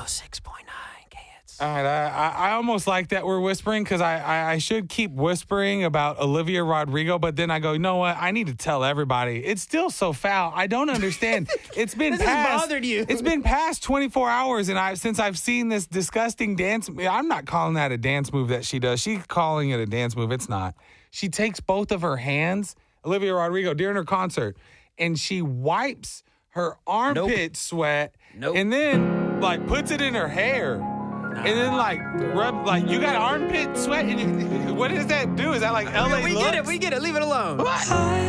106.9 KHETS. All right, I almost like that we're whispering because I should keep whispering about Olivia Rodrigo, but then I go, you know what? I need to tell everybody. It's still so foul. I don't understand. It's been This has past. bothered you. It's been past 24 hours, and since I've seen this disgusting dance. I'm not calling that a dance move that she does. She's calling it a dance move. It's not. She takes both of her hands, Olivia Rodrigo, during her concert, and she wipes her armpit sweat, and then puts it in her hair. And then rub, you got armpit sweat. And what does that do? Is that like LA We get it. Leave it alone. What?